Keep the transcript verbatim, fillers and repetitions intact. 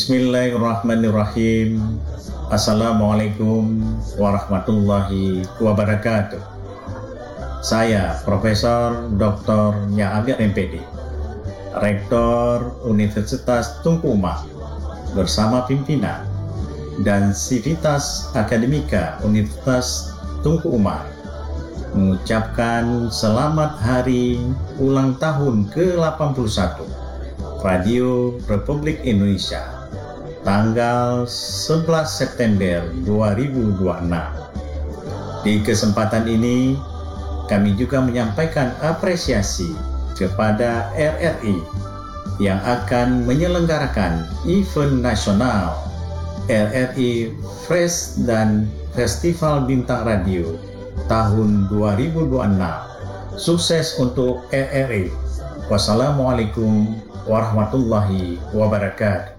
Bismillahirrahmanirrahim. Assalamualaikum warahmatullahi wabarakatuh. Saya Profesor Doktor Nya'amir M Pd, Rektor Universitas Tunku Umar, bersama pimpinan dan Sivitas Akademika Universitas Tunku Umar mengucapkan selamat hari ulang tahun ke delapan puluh satu Radio Republik Indonesia tanggal sebelas September dua ribu dua puluh enam. Di kesempatan ini kami juga menyampaikan apresiasi kepada R R I yang akan menyelenggarakan event nasional R R I Fresh dan Festival Bintang Radio tahun dua ribu dua puluh enam. Sukses untuk R R I. Wassalamualaikum warahmatullahi wabarakatuh.